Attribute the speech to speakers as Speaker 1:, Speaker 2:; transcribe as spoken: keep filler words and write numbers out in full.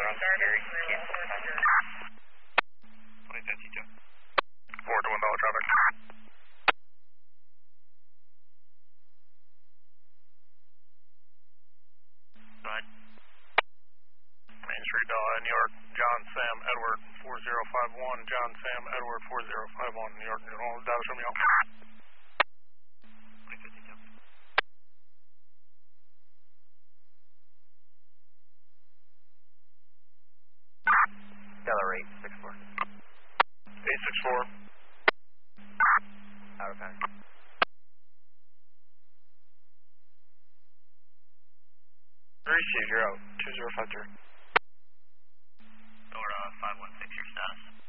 Speaker 1: twenty-ten T two. Four to one dollar traffic. Right. Main Street, uh, New York, John Sam Edward, four zero five one, John Sam Edward, four zero five one, New York, New York, Dallas, Romeo. twenty-ten T two.
Speaker 2: Stellar eight six four.
Speaker 1: eight six four.
Speaker 2: Out of time.
Speaker 1: Receive, you're out. two zero five three.
Speaker 3: Or uh, five one six, your status.